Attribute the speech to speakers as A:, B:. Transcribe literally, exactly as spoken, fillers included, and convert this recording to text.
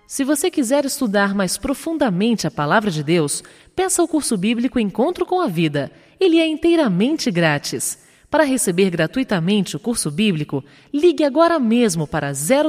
A: Se você quiser estudar mais profundamente a Palavra de Deus, peça o curso bíblico Encontro com a Vida. Ele é inteiramente grátis. Para receber gratuitamente o curso bíblico, ligue agora mesmo para zero